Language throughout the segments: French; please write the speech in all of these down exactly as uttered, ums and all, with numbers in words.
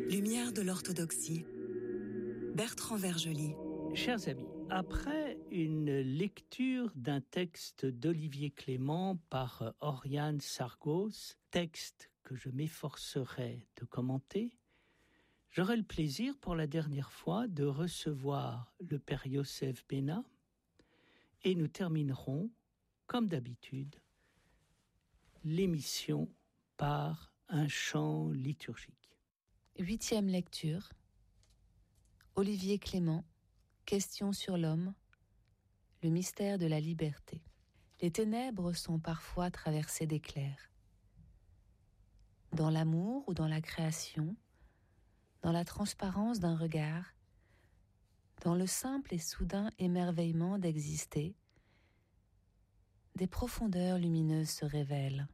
Lumière de l'orthodoxie. Bertrand Vergely. Chers amis, après une lecture d'un texte d'Olivier Clément par Oriane Sargos, texte que je m'efforcerai de commenter, j'aurai le plaisir pour la dernière fois de recevoir le Père Yosef Béna et nous terminerons, comme d'habitude, l'émission par un chant liturgique. Huitième lecture. Olivier Clément, Questions sur l'homme, le mystère de la liberté. Les ténèbres sont parfois traversées d'éclairs. Dans l'amour ou dans la création, dans la transparence d'un regard, dans le simple et soudain émerveillement d'exister, des profondeurs lumineuses se révèlent.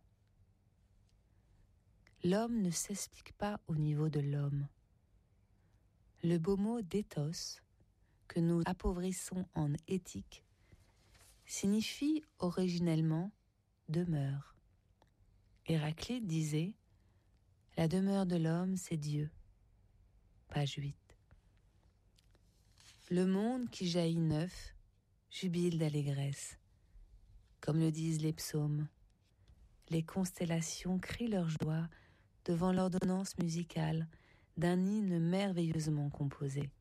L'homme ne s'explique pas au niveau de l'homme. Le beau mot d'éthos, que nous appauvrissons en éthique, signifie originellement demeure. Héraclite disait « La demeure de l'homme, c'est Dieu ». Page huit. Le monde qui jaillit neuf jubile d'allégresse. Comme le disent les psaumes, les constellations crient leur joie devant l'ordonnance musicale d'un hymne merveilleusement composé.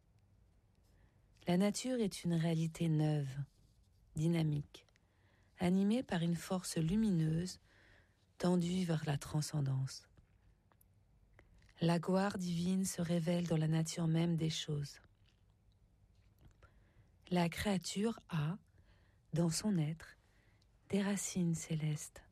La nature est une réalité neuve, dynamique, animée par une force lumineuse tendue vers la transcendance. La gloire divine se révèle dans la nature même des choses. La créature a, dans son être, des racines célestes.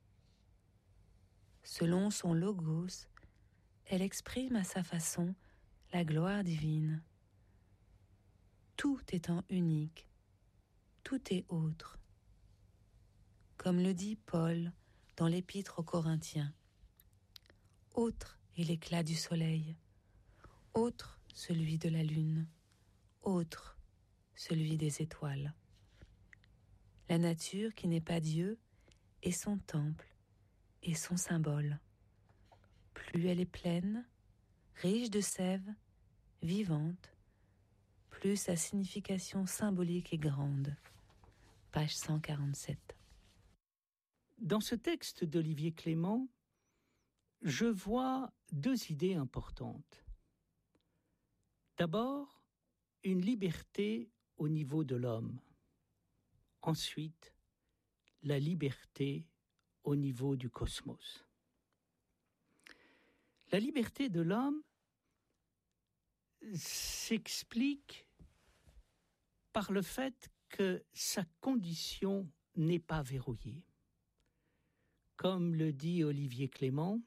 Selon son logos, elle exprime à sa façon la gloire divine. Tout étant unique, tout est autre. Comme le dit Paul dans l'Épître aux Corinthiens, autre est l'éclat du soleil, autre celui de la lune, autre celui des étoiles. La nature qui n'est pas Dieu est son temple et son symbole. Plus elle est pleine, riche de sève, vivante, plus sa signification symbolique est grande. Page cent quarante-sept. Dans ce texte d'Olivier Clément, je vois deux idées importantes. D'abord, une liberté au niveau de l'homme. Ensuite, la liberté au niveau du cosmos. La liberté de l'homme s'explique par le fait que sa condition n'est pas verrouillée. Comme le dit Olivier Clément,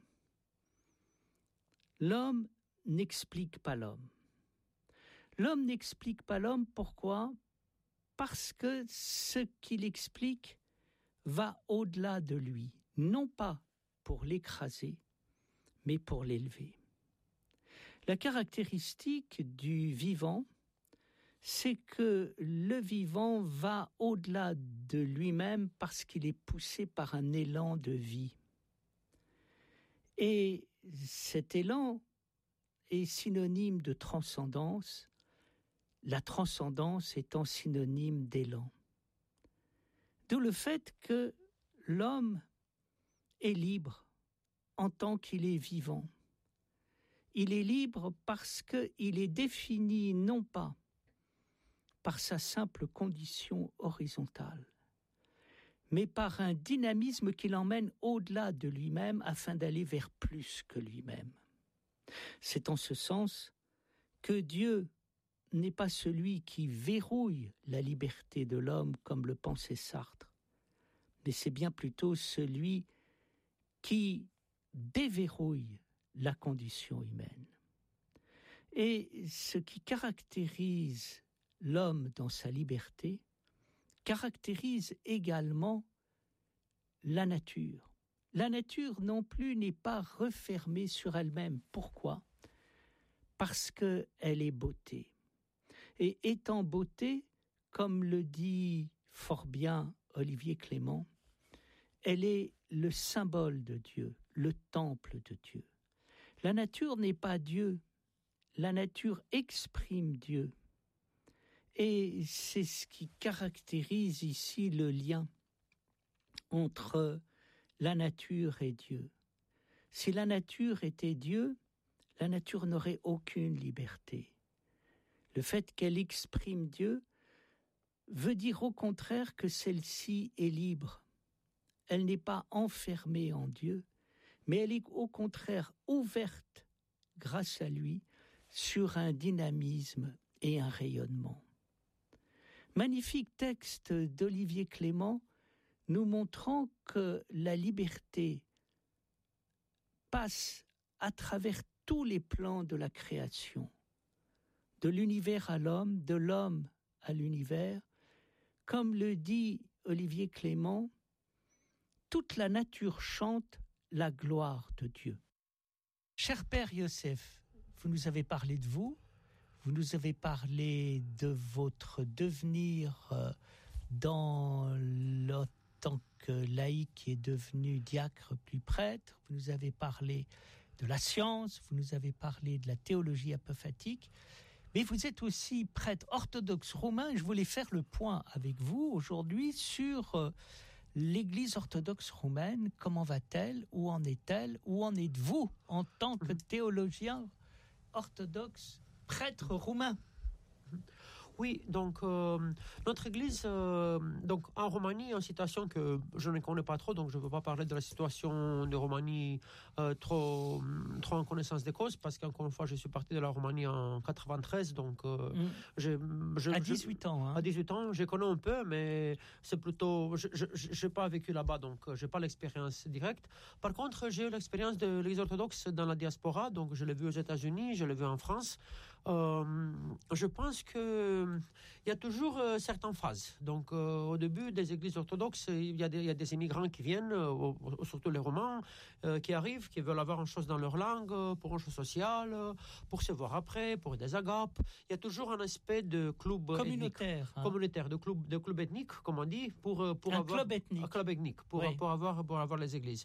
l'homme n'explique pas l'homme. L'homme n'explique pas l'homme, pourquoi ? Parce que ce qu'il explique va au-delà de lui, non pas pour l'écraser, mais pour l'élever. La caractéristique du vivant, c'est que le vivant va au-delà de lui-même parce qu'il est poussé par un élan de vie. Et cet élan est synonyme de transcendance, la transcendance étant synonyme d'élan. D'où le fait que l'homme est libre en tant qu'il est vivant. Il est libre parce qu'il est défini non pas par sa simple condition horizontale, mais par un dynamisme qui l'emmène au-delà de lui-même afin d'aller vers plus que lui-même. C'est en ce sens que Dieu n'est pas celui qui verrouille la liberté de l'homme comme le pensait Sartre, mais c'est bien plutôt celui qui déverrouille la condition humaine. Et ce qui caractérise l'homme dans sa liberté caractérise également la nature. La nature non plus n'est pas refermée sur elle-même. Pourquoi ? Parce qu'elle est beauté. Et étant beauté, comme le dit fort bien Olivier Clément, elle est le symbole de Dieu, le temple de Dieu. La nature n'est pas Dieu. La nature exprime Dieu. Et c'est ce qui caractérise ici le lien entre la nature et Dieu. Si la nature était Dieu, la nature n'aurait aucune liberté. Le fait qu'elle exprime Dieu veut dire au contraire que celle-ci est libre. Elle n'est pas enfermée en Dieu, mais elle est au contraire ouverte, grâce à lui, sur un dynamisme et un rayonnement. Magnifique texte d'Olivier Clément, nous montrant que la liberté passe à travers tous les plans de la création, de l'univers à l'homme, de l'homme à l'univers. Comme le dit Olivier Clément, toute la nature chante la gloire de Dieu. Cher Père Yosef, vous nous avez parlé de vous, vous nous avez parlé de votre devenir euh, dans le tant que laïc qui est devenu diacre puis prêtre, vous nous avez parlé de la science, vous nous avez parlé de la théologie apophatique, mais vous êtes aussi prêtre orthodoxe roumain et je voulais faire le point avec vous aujourd'hui sur euh, l'Église orthodoxe roumaine. Comment va-t-elle? Où en est-elle? Où en êtes-vous en tant que théologien orthodoxe, prêtre roumain? Oui, donc euh, notre Église, euh, donc en Roumanie, en situation que je ne connais pas trop, donc je ne veux pas parler de la situation de Roumanie euh, trop, trop en connaissance des causes, parce qu'encore une fois, je suis parti de la Roumanie en quatre-vingt-treize, donc euh, mmh. je, je, à dix-huit ans. Hein. À dix-huit ans, je connais un peu, mais c'est plutôt, je n'ai pas vécu là-bas, donc je n'ai pas l'expérience directe. Par contre, j'ai eu l'expérience de l'Église orthodoxe dans la diaspora, donc je l'ai vu aux États-Unis, je l'ai vu en France. Euh, je pense que il y a toujours euh, certaines phases. Donc, euh, au début des églises orthodoxes, il y a des, il y a des immigrants qui viennent, euh, surtout les Romains, euh, qui arrivent, qui veulent avoir une chose dans leur langue, euh, pour une chose sociale, euh, pour se voir après, pour des agapes. Il y a toujours un aspect de club communautaire, hein. communautaire, de club, de club ethnique, comme on dit, pour, pour un avoir club ethnique, un club ethnique, pour, oui. pour avoir pour avoir les églises.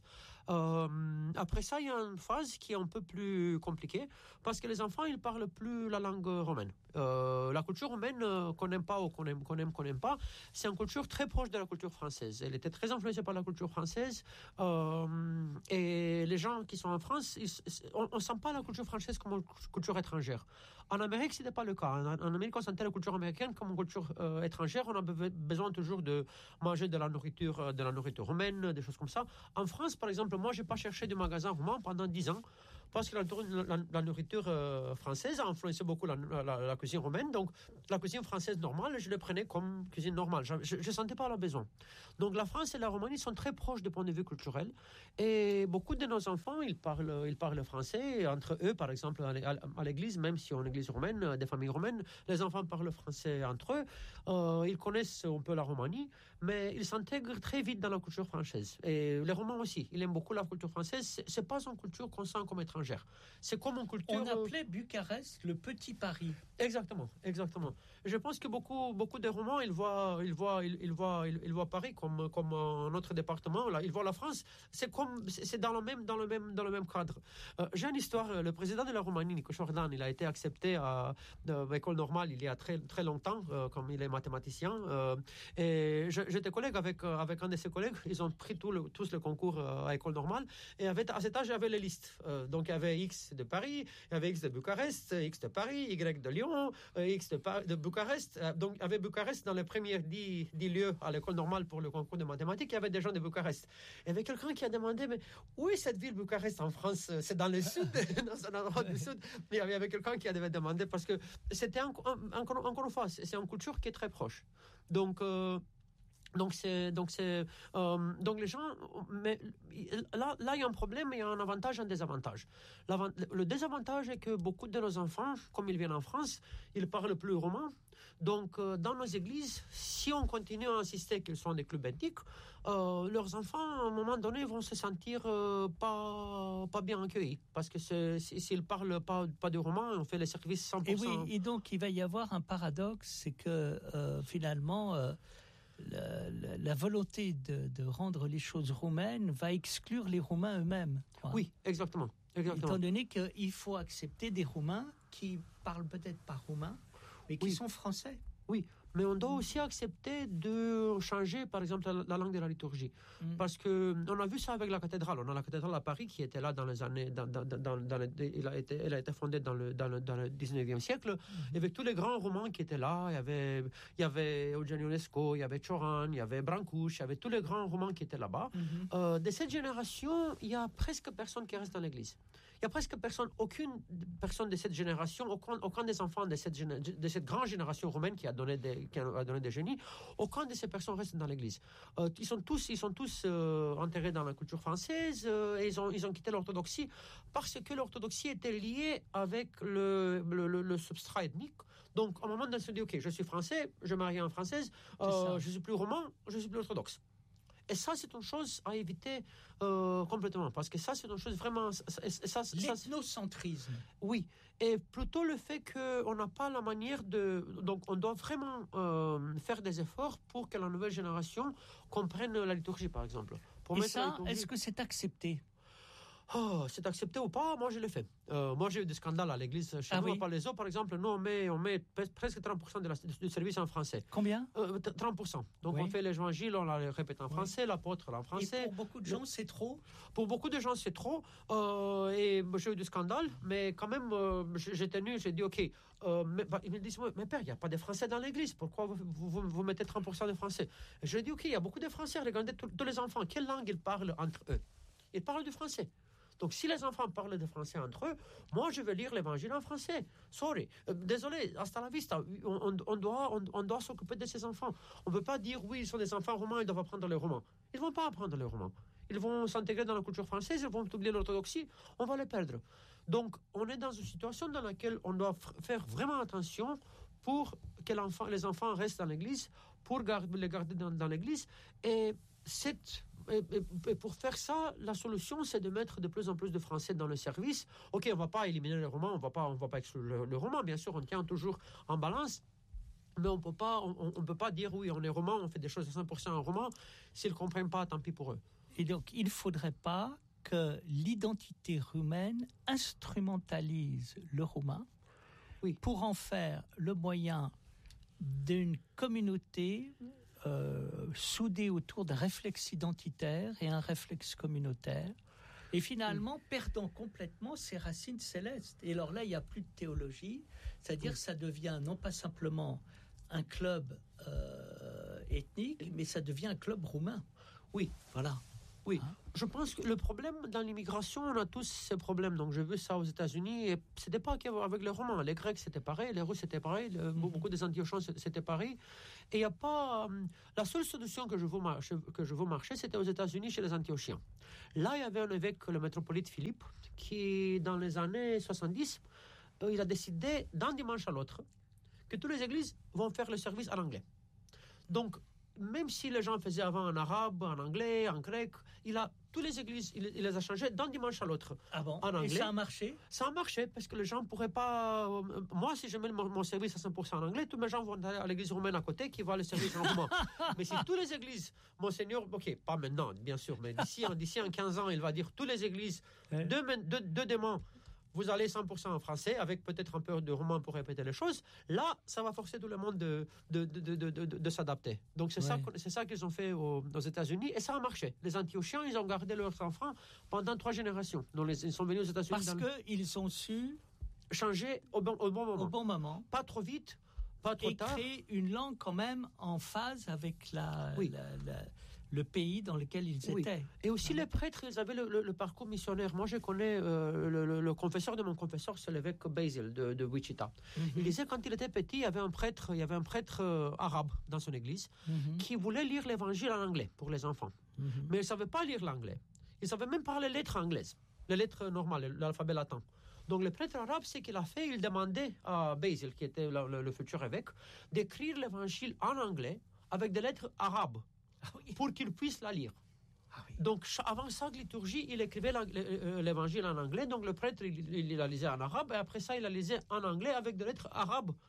Euh, après ça, il y a une phase qui est un peu plus compliquée, parce que les enfants, ils parlent plus la langue romaine. Euh, la culture romaine euh, qu'on n'aime pas ou qu'on aime, qu'on aime, qu'on n'aime pas, c'est une culture très proche de la culture française. Elle était très influencée par la culture française. Euh, et les gens qui sont en France, ils, on ne sent pas la culture française comme une culture étrangère. En Amérique, ce n'était pas le cas. En, en Amérique, on sentait la culture américaine comme une culture euh, étrangère. On a besoin toujours de manger de la nourriture, de la nourriture romaine, des choses comme ça. En France, par exemple, moi, je n'ai pas cherché de magasin roumain pendant dix ans, parce que la, la, la nourriture euh, française a influencé beaucoup la, la, la cuisine romaine. Donc, la cuisine française normale, je le prenais comme cuisine normale. Je ne sentais pas le besoin. Donc, la France et la Roumanie sont très proches du point de vue culturel. Et beaucoup de nos enfants, ils parlent, ils parlent français. Et entre eux, par exemple, à, à l'église, même si on est une église romaine, des familles romaines, les enfants parlent français entre eux. Euh, ils connaissent un peu la Roumanie, mais ils s'intègrent très vite dans la culture française. Et les Roumains aussi, ils aiment beaucoup la culture française. Ce n'est pas une culture qu'on sent comme étrangère. C'est comme une culture... On appelait Bucarest le petit Paris. Exactement, exactement. Je pense que beaucoup, beaucoup de Roumains, ils voient, ils voient, ils, ils voient, ils, ils voient Paris comme, comme un autre département. Là, ils voient la France. C'est comme, c'est dans le même, dans le même, dans le même cadre. Euh, j'ai une histoire. Le président de la Roumanie, Nico Jordan, il a été accepté à, à l'école normale il y a très, très longtemps, euh, comme il est mathématicien. Euh, et j'étais collègue avec, avec un de ses collègues. Ils ont pris tout le, tous le concours à l'école normale. Et avec, à cet âge, il y avait les listes. Euh, donc, il y avait X de Paris, il y avait X de Bucarest, X de Paris, Y de Lyon, X de, Par- de Bucarest. Donc, il y avait Bucarest dans les premiers dix, dix lieux à l'école normale pour le concours de mathématiques. Il y avait des gens de Bucarest. Il y avait quelqu'un qui a demandé, mais où est cette ville Bucarest en France? C'est dans le sud, dans un endroit du sud. Mais il y avait quelqu'un qui avait demandé parce que c'était encore, encore une fois, c'est une culture qui est très proche. Donc, euh, Donc, c'est, donc, c'est, euh, donc les gens, mais là, là, il y a un problème, il y a un avantage et un désavantage. L'avant, le désavantage est que beaucoup de nos enfants, comme ils viennent en France, ils parlent plus romain. Donc, euh, dans nos églises, si on continue à insister qu'ils sont des clubs ethniques, euh, leurs enfants, à un moment donné, vont se sentir euh, pas, pas bien accueillis. Parce que c'est, s'ils ne parlent pas, pas de romain, on fait les services cent pour cent. Et oui, et donc il va y avoir un paradoxe, c'est que euh, finalement... Euh, La, la, la volonté de, de rendre les choses roumaines va exclure les Roumains eux-mêmes. Quoi. Oui, exactement. Exactement. Étant donné qu'il faut accepter des Roumains qui parlent peut-être pas roumain, mais qui Oui. sont français. Oui, mais on doit aussi accepter de changer, par exemple, la, la langue de la liturgie. Mm. Parce qu'on a vu ça avec la cathédrale. On a la cathédrale à Paris qui était là dans les années... Dans, dans, dans, dans les, elle, a été, elle a été fondée dans le, dans le, dans le dix-neuvième siècle. Mm-hmm. Il y avait tous les grands romans qui étaient là. Il y avait, il y avait Eugenio Ionesco, il y avait Cioran, il y avait Brancouche, il y avait tous les grands romans qui étaient là-bas. Mm-hmm. Euh, de cette génération, il y a presque personne qui reste dans l'église. Il n'y a presque personne, aucune personne de cette génération, aucun, aucun des enfants de cette, de cette grande génération roumaine qui a donné des, qui a donné des génies, aucun de ces personnes reste dans l'église. Euh, ils sont tous, ils sont tous euh, enterrés dans la culture française euh, et ils ont, ils ont quitté l'orthodoxie parce que l'orthodoxie était liée avec le, le, le, le substrat ethnique. Donc, au moment où on se dit, OK, je suis français, je marie en française, euh, je suis plus roman, je suis plus orthodoxe. Et ça, c'est une chose à éviter euh, complètement, parce que ça, c'est une chose vraiment... Ça, ça, L'ethnocentrisme. Oui, et plutôt le fait qu'on n'a pas la manière de... Donc, on doit vraiment euh, faire des efforts pour que la nouvelle génération comprenne la liturgie, par exemple. Pour Et ça, liturgie... est-ce que c'est accepté ? Oh, c'est accepté ou pas, moi je l'ai fait. Euh, moi j'ai eu des scandales à l'église. Chez ah nous, oui. à Palaiseau, par exemple, nous on met, on met presque trente pour cent de la, du service en français. Combien euh, trente pour cent. Donc oui. On fait l'évangile, on la répète en français, oui. L'apôtre en français. Et pour beaucoup de gens, c'est trop Pour beaucoup de gens, c'est trop. Euh, et j'ai eu des scandales, mais quand même, euh, j'ai tenu, j'ai dit, OK. Euh, mais, bah, ils me disent, mais père, il n'y a pas de français dans l'église. Pourquoi vous, vous, vous mettez trente pour cent de français? Et je dis, OK, il y a beaucoup de français. Regardez tous les enfants. Quelle langue ils parlent entre eux? Ils parlent du français. Donc, si les enfants parlent de français entre eux, moi, je vais lire l'évangile en français. Sorry. Euh, désolé, hasta la vista. On, on, on doit, on, on doit s'occuper de ces enfants. On ne peut pas dire, oui, ils sont des enfants romains, ils doivent apprendre le roman. Ils ne vont pas apprendre le roman. Ils vont s'intégrer dans la culture française, ils vont oublier l'orthodoxie, on va les perdre. Donc, on est dans une situation dans laquelle on doit f- faire vraiment attention pour que les enfants restent dans l'église, pour garder, les garder dans, dans l'église. Et cette... Et, et, et pour faire ça, la solution, c'est de mettre de plus en plus de Français dans le service. OK, on ne va pas éliminer le roman, on va pas, on va pas exclure le, le roman. Bien sûr, on tient toujours en balance. Mais on ne peut pas, on, on peut pas dire, oui, on est roman, on fait des choses à cent pour cent en roman. S'ils ne comprennent pas, tant pis pour eux. Et donc, il ne faudrait pas que l'identité roumaine instrumentalise le roumain oui. pour en faire le moyen d'une communauté... Euh, soudés autour d'un réflexe identitaire et un réflexe communautaire, et finalement oui. perdant complètement ses racines célestes. Et alors là, il n'y a plus de théologie, c'est-à-dire oui. ça devient non pas simplement un club euh, ethnique, mais ça devient un club roumain. Oui, voilà. Oui, hein? Je pense que le problème dans l'immigration, on a tous ces problèmes. Donc, j'ai vu ça aux États-Unis. Et c'était pas qu'avec les Romains. Les Grecs, c'était pareil. Les Russes, c'était pareil. Le, mm-hmm. Beaucoup des Antiochiens, c'était pareil. Et il n'y a pas... La seule solution que je veux marcher, que je veux marcher, c'était aux États-Unis, chez les Antiochiens. Là, il y avait un évêque, le métropolite Philippe, qui, dans les années soixante-dix, euh, il a décidé, d'un dimanche à l'autre, que toutes les églises vont faire le service en anglais. Donc, même si les gens faisaient avant en arabe, en anglais, en grec, il a toutes les églises, il, il les a changées d'un dimanche à l'autre. Ah bon? En anglais. Et ça a marché? Ça a marché parce que les gens ne pourraient pas. Euh, moi, si je mets mon, mon service à cent pour cent en anglais, tous mes gens vont aller à l'église romaine à côté qui va le service en roumain. Mais si toutes les églises, Monseigneur, ok, pas maintenant, bien sûr, mais d'ici, d'ici en quinze ans, il va dire toutes les églises, ouais. deux, deux, deux démons. Vous allez cent pour cent en français, avec peut-être un peu de roman pour répéter les choses. Là, ça va forcer tout le monde de, de, de, de, de, de, de s'adapter. Donc, c'est, ouais. ça, c'est ça qu'ils ont fait aux, aux États-Unis, et ça a marché. Les Antiochiens, ils ont gardé leurs enfants pendant trois générations. Donc, les, ils sont venus aux États-Unis. Parce qu'ils ont su changer au bon, au bon moment. Au bon moment. Pas trop vite, pas trop et tard. Et créer une langue quand même en phase avec la... Oui. la, la le pays dans lequel ils oui. étaient. Et aussi les prêtres, ils avaient le, le, le parcours missionnaire. Moi, je connais euh, le, le, le confesseur de mon confesseur, c'est l'évêque Basil de, de Wichita. Mm-hmm. Il disait quand il était petit, il y avait un prêtre, il y avait un prêtre euh, arabe dans son église mm-hmm. qui voulait lire l'évangile en anglais pour les enfants. Mm-hmm. Mais il ne savait pas lire l'anglais. Il ne savait même pas les lettres anglaises, les lettres normales, l'alphabet latin. Donc le prêtre arabe, ce qu'il a fait, il demandait à Basil, qui était le, le, le futur évêque, d'écrire l'évangile en anglais avec des lettres arabes. Ah oui. Pour qu'il puisse la lire. Ah oui. Donc, avant chaque liturgie, il écrivait la, l'évangile en anglais. Donc, le prêtre, il, il la lisait en arabe. Et après ça, il la lisait en anglais avec des lettres arabes.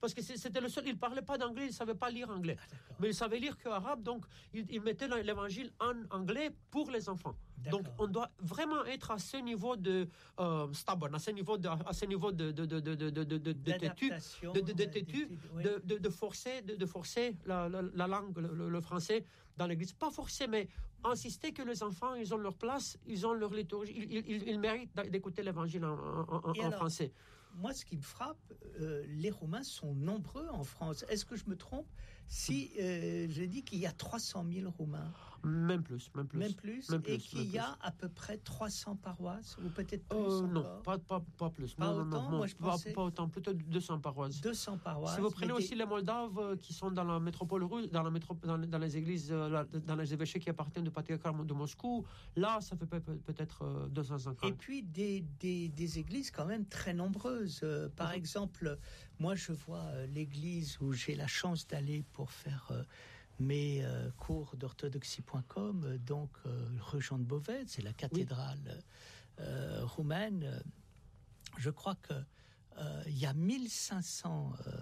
parce que c'était le seul, il ne parlait pas d'anglais, il ne savait pas lire anglais. Ah, mais il savait lire que arabe, donc il, il mettait l'évangile en anglais pour les enfants. Donc on doit vraiment être à ce niveau de euh, stubborn, à ce niveau de, à ce niveau de, de, de, de, de, de, de, de têtu, de, de, de, têtu oui. de, de, de forcer, de, de forcer la, la, la langue, le, le français dans l'église. Pas forcer, mais insister que les enfants, ils ont leur place, ils ont leur liturgie, ils, ils, ils méritent d'écouter l'évangile en, en, en alors, français. Moi, ce qui me frappe, euh, les Roumains sont nombreux en France. Est-ce que je me trompe si euh, je dis qu'il y a trois cent mille Roumains? Même plus, même plus. Même plus, même plus et qu'il y a à peu près trois cents paroisses, ou peut-être plus euh, encore. Non, pas, pas, pas plus. Pas non, autant, non, non, moi je pas, pensais... pas autant, plutôt deux cents paroisses. deux cents paroisses. Si vous prenez aussi des... les Moldaves qui sont dans la métropole russe, dans, la métro... dans, dans les églises, dans les évêchés qui appartiennent du patriarcat de Moscou, là, ça fait peut-être deux cent cinquante. Et puis des, des, des églises quand même très nombreuses. Euh, par mm-hmm. exemple, moi je vois euh, l'église où j'ai la chance d'aller pour faire... Euh, mes euh, cours d'orthodoxie point com, euh, donc euh, rue Jean de Beauvais, c'est la cathédrale oui. euh, roumaine. Je crois que euh, il y a mille cinq cents euh,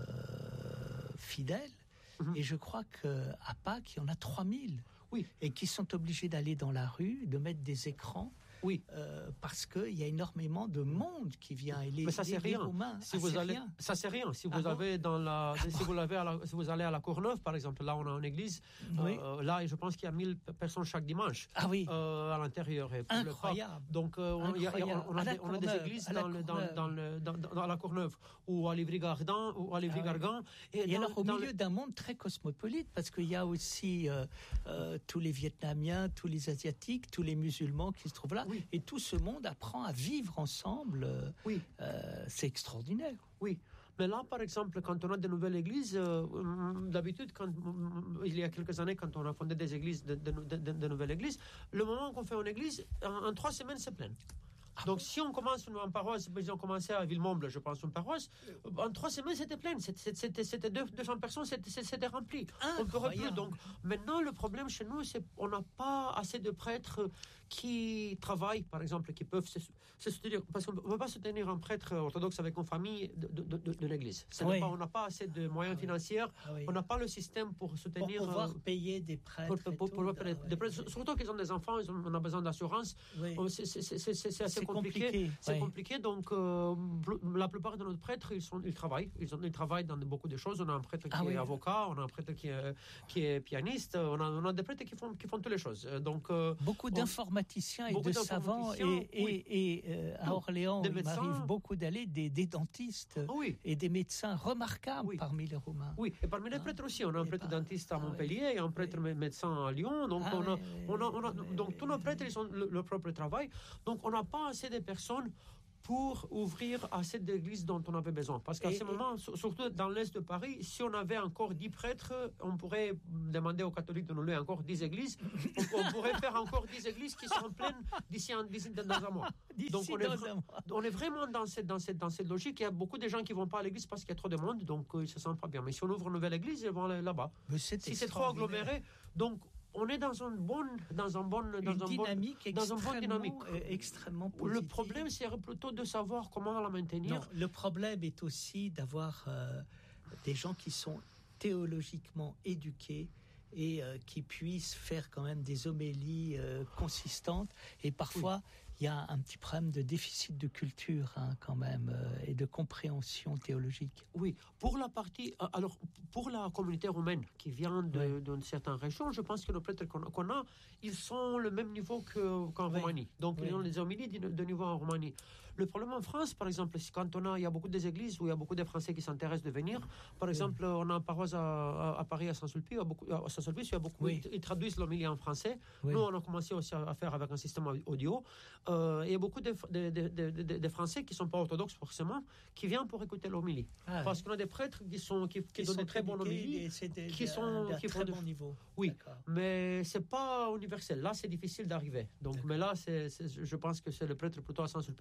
fidèles, mm-hmm. et je crois qu'à Pâques, il y en a trois mille, oui. et qui sont obligés d'aller dans la rue, de mettre des écrans. Oui, euh, parce qu'il y a énormément de monde qui vient. Et les, mais ça c'est rien. Romains, si ah, vous c'est allez, rien. ça c'est rien. Si vous ah avez bon dans la, ah si bon vous l'avez, à la, si vous allez à la Courneuve par exemple, là on a une église. Oui. Euh, là, je pense qu'il y a mille personnes chaque dimanche. Ah oui. Euh, à l'intérieur. Et incroyable. Donc euh, on, y a, y a, on, a des, on a des églises dans, le, dans, dans, le, dans, dans la Courneuve ou à Livry-Gargan ou à Livry-Gargan. Ah oui. Et, et dans, alors au milieu le... d'un monde très cosmopolite, parce qu'il y a aussi euh, euh, tous les Vietnamiens, tous les Asiatiques, tous les musulmans qui se trouvent là, oui. et tout ce monde apprend à vivre ensemble. Oui. Euh, c'est extraordinaire. Oui. Mais là, par exemple, quand on a de nouvelles églises, euh, d'habitude, quand, il y a quelques années, quand on a fondé des églises, de, de, de, de, de nouvelles églises, le moment qu'on fait une église, en, en trois semaines, c'est plein. Ah Donc, bon si on commence une paroisse, ils ont commencé à Villemomble, je pense, une paroisse, en trois semaines, c'était plein. C'était, c'était, c'était deux cents personnes, c'était, c'était rempli. On ne peut plus. Donc, maintenant, le problème chez nous, c'est qu'on n'a pas assez de prêtres qui travaillent, par exemple, qui peuvent se, se soutenir. Parce qu'on ne peut pas soutenir un prêtre orthodoxe avec une famille de, de, de, de l'église. Oui. Pas, on n'a pas assez de moyens ah financiers. Ah oui. On n'a pas le système pour soutenir. Pour pouvoir euh, payer des prêtres. Pour, pour, pour, pour, ah, des prêtres. Oui. Surtout qu'ils ont des enfants, ils ont, on a besoin d'assurance. Oui. C'est, c'est, c'est, c'est, c'est assez c'est compliqué. compliqué. C'est oui. compliqué. Donc, euh, la plupart de nos prêtres, ils, sont, ils travaillent. Ils, ont, ils travaillent dans beaucoup de choses. On a un prêtre qui ah, est oui. avocat, on a un prêtre qui est, qui est pianiste, on a, on a des prêtres qui font, qui font toutes les choses. Donc, euh, beaucoup on, d'informaticiens et de savants. Et, oui. et, et euh, à Orléans, il m'arrive beaucoup d'aller des, des dentistes oh, oui. et des médecins remarquables oui. parmi les Roumains. Oui, et parmi les ah. prêtres aussi. On a un prêtre par... dentiste à Montpellier ah, et un prêtre oui. médecin à Lyon. Donc, ah, on a, oui, on a, on a, oui, donc oui, tous nos prêtres, ils ont le, leur propre travail. Donc, on n'a pas assez de personnes pour ouvrir assez d'églises dont on avait besoin. Parce qu'à et, ce moment, et... surtout dans l'Est de Paris, si on avait encore dix prêtres, on pourrait demander aux catholiques de nous louer encore dix églises. on, on pourrait faire encore dix églises qui seront pleines d'ici, en, d'ici dans un mois. Donc on est, vra- on est vraiment dans cette, dans, cette, dans cette logique. Il y a beaucoup de gens qui ne vont pas à l'église parce qu'il y a trop de monde, donc euh, ils ne se sentent pas bien. Mais si on ouvre une nouvelle église, ils vont aller là-bas. Mais c'est si c'est trop aggloméré, donc on est dans une bonne, dans un bon, dans une un dynamique bon, dans une bonne dynamique. Extrêmement positive. Le problème, c'est plutôt de savoir comment la maintenir. Non, le problème est aussi d'avoir euh, des gens qui sont théologiquement éduqués et euh, qui puissent faire quand même des homélies euh, consistantes. Et parfois, il oui. y a un petit problème de déficit de culture hein, quand même euh, et de compréhension théologique. Oui, pour la partie, alors pour la communauté roumaine qui vient de, oui. d'une certaine région, je pense que les prêtres qu'on, qu'on a, ils sont le même niveau que, qu'en oui. Roumanie. Donc oui. ils ont les homélies de, de niveau en Roumanie. Le problème en France, par exemple, c'est quand on a, il y a beaucoup d'églises où il y a beaucoup de Français qui s'intéressent de venir. Par oui. exemple, on a un paroisse à, à, à Paris, à Saint-Sulpice, à, beaucoup, à Saint-Sulpice, il y a beaucoup, oui. ils, ils traduisent l'homélie en français. Oui. Nous, on a commencé aussi à, à faire avec un système audio. Euh, il y a beaucoup de, de, de, de, de, de Français qui ne sont pas orthodoxes forcément, qui viennent pour écouter l'homélie. Ah, Parce oui. qu'on a des prêtres qui, sont, qui, qui, qui donnent des très bons homélies, des, qui sont d'un qui très de, bon niveau. Oui, D'accord. mais ce n'est pas universel. Là, c'est difficile d'arriver. Donc, D'accord. mais là, c'est, c'est, je pense que c'est le prêtre plutôt à Saint-Sulpice, Père Asvan,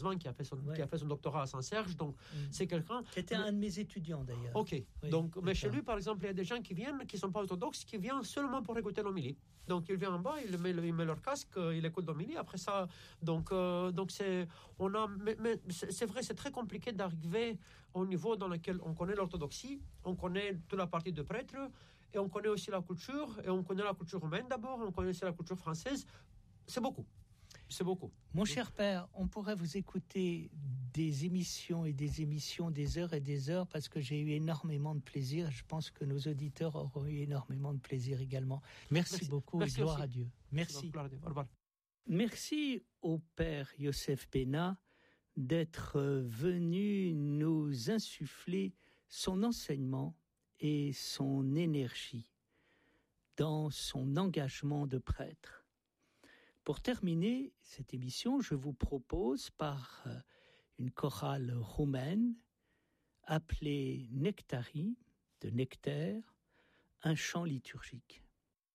Guzman qui a fait son, Ouais. qui a fait son doctorat à Saint-Serge. Donc, Mm. c'est quelqu'un... Qui était un de mes étudiants d'ailleurs. Ok, Oui, donc, mais chez d'accord. lui, par exemple, il y a des gens qui viennent, qui ne sont pas orthodoxes, qui viennent seulement pour écouter l'homélie. Donc, il vient en bas, il met, il met leur casque, il écoute l'homélie. Après ça, donc, euh, donc c'est, on a, mais, mais c'est, c'est vrai, c'est très compliqué d'arriver au niveau dans lequel on connaît l'orthodoxie, on connaît toute la partie de prêtre, et on connaît aussi la culture, et on connaît la culture romaine d'abord, on connaît aussi la culture française. C'est beaucoup. C'est beaucoup. Mon cher père, on pourrait vous écouter des émissions et des émissions, des heures et des heures, parce que j'ai eu énormément de plaisir. Je pense que nos auditeurs auront eu énormément de plaisir également. Merci, Merci. beaucoup Merci et gloire aussi. à Dieu. Merci. Au revoir. Merci au père Yosef Bena d'être venu nous insuffler son enseignement et son énergie dans son engagement de prêtre. Pour terminer cette émission, je vous propose par une chorale roumaine appelée Nectarii, de nectaire, un chant liturgique.